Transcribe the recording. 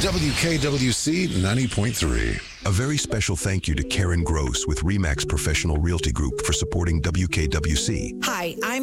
WKWC 90.3. A very special thank you to Karen Gross with RE/MAX Professional Realty Group for supporting WKWC. Hi, I'm